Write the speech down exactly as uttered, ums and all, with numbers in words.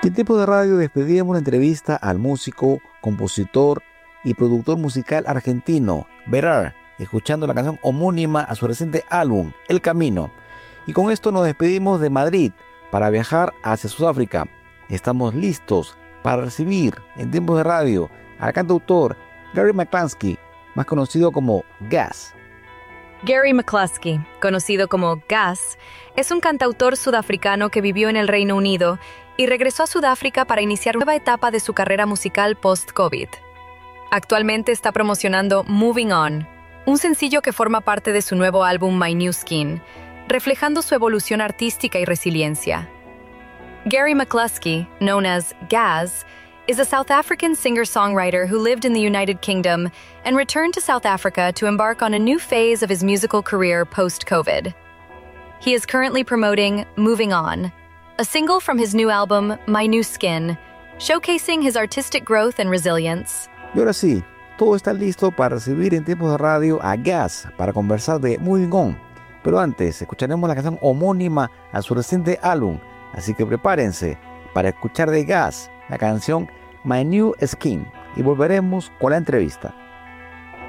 En tiempo de radio despedíamos la entrevista al músico, compositor y productor musical argentino, Berar, escuchando la canción homónima a su reciente álbum, El Camino. Y con esto nos despedimos de Madrid para viajar hacia Sudáfrica. Estamos listos para recibir en tiempos de radio al cantautor Gary McCluskey, más conocido como Gaz. Gary McCluskey, conocido como Gaz, es un cantautor sudafricano que vivió en el Reino Unido y regresó a Sudáfrica para iniciar una nueva etapa de su carrera musical post-COVID. Actualmente está promocionando Moving On, un sencillo que forma parte de su nuevo álbum My New Skin, reflejando su evolución artística y resiliencia. Gary McCluskey, known as Gaz, is a South African singer-songwriter who lived in the United Kingdom and returned to South Africa to embark on a new phase of his musical career post-COVID. He is currently promoting Moving On, a single from his new album, My New Skin, showcasing his artistic growth and resilience. Y ahora sí, todo está listo para recibir en tiempos de radio a Gaz para conversar de Moving On. Pero antes, escucharemos la canción homónima a su reciente álbum, así que prepárense para escuchar de Gaz la canción My New Skin y volveremos con la entrevista.